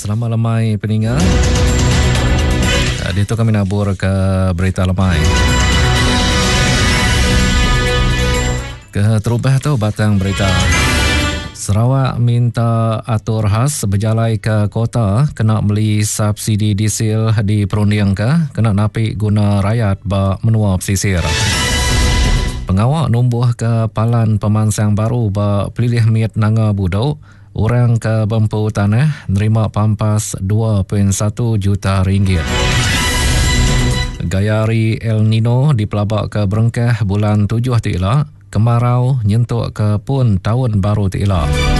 Selamat lemai peningat. Di tu kami nabur ke berita lemai. Ke terubah tu batang berita. Sarawak minta atur khas berjalai ke kota kena beli subsidi diesel di perunding ke kena napik guna rakyat ba menua pesisir. Pengawak numbuh ke palan pemansang baru ba pelilih miat nanga budau. Orang ke Bempu Tanah nerima pampas 2.1 juta ringgit. Gayari El Nino dipelabak ke Berengkah bulan 7 ti'ila. Kemarau nyentuk ke pun tahun baru ti'ila.